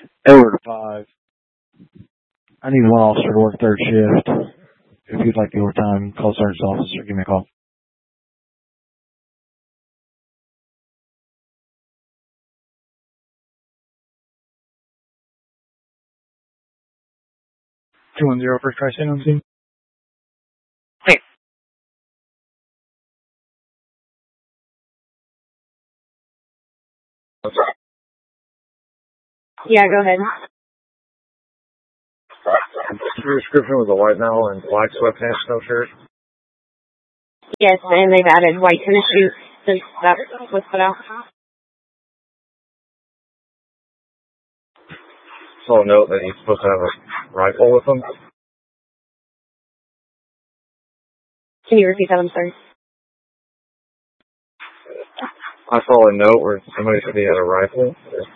Over to 5. I need one officer to work third shift. If you'd like the overtime, call the sergeant's office or give me a call. First try stand on scene. Hey. Yeah, go ahead. Your description was a white male and black sweatpants, no shirt. Yes, and they've added white tennis shoes since that was put out. Saw a note that he's supposed to have a rifle with him. Can you repeat that? I'm sorry. I saw a note where somebody said he had a rifle.